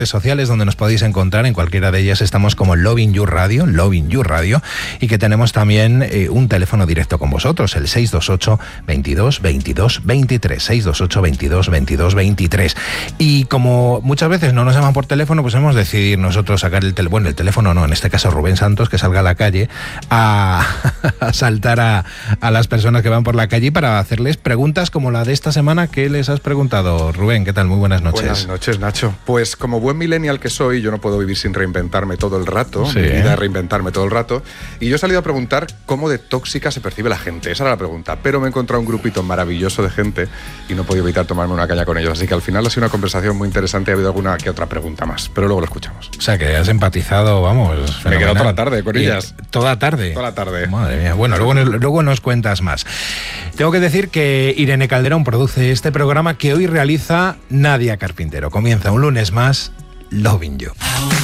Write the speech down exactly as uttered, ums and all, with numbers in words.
sociales donde nos podéis encontrar, en cualquiera de ellas estamos como Loving You Radio, Loving You Radio, y que tenemos también eh, un teléfono directo con vosotros, el seis dos ocho, veintidós, veintidós, veintitrés, seis dos ocho, veintidós, veintidós, veintitrés. Y como muchas veces no nos llaman por teléfono, pues hemos decidido nosotros sacar el teléfono, bueno, el teléfono no, en este caso Rubén Santos, que salga a la calle a, a saltar a, a las personas que van por la calle para hacerles preguntas como la de esta semana. ¿Qué les has preguntado, Rubén? ¿Qué tal? Muy buenas noches. Buenas noches, Nacho. Pues como buen millennial que soy, yo no puedo vivir sin reinventarme todo el rato, Sí. mi vida es reinventarme todo el rato, y yo he salido a preguntar cómo de tóxica se percibe la gente, esa era la pregunta, pero me he encontrado un grupito maravilloso de gente y no he podido evitar tomarme una caña con ellos, así que al final ha sido una conversación muy interesante y ha habido alguna que otra pregunta más, pero luego lo escuchamos. O sea, que has empatizado, vamos, Me he fenomenal. quedado toda la tarde con ellas. Y, ¿Toda tarde? Toda la tarde. Madre mía. Bueno, luego, luego nos cuentas más. Tengo que decir que Irene Calderón produce este programa que hoy realiza Nadia Carpintero. Comienza un lunes más, Loving You.